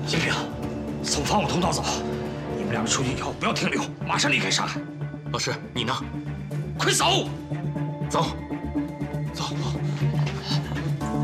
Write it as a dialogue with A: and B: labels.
A: 金平，从防务通道走。你们两个出去以后不要停留，马上离开上海。
B: 老师，你呢？
A: 快走！
B: 走。
A: 走。